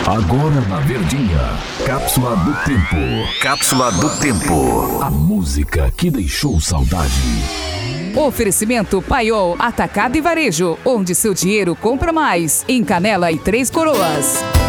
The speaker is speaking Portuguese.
Agora na Verdinha, Cápsula do Tempo. Cápsula do Tempo. A música que deixou saudade. Oferecimento Paiol, Atacado e Varejo, onde seu dinheiro compra mais. Em Canela e Três Coroas.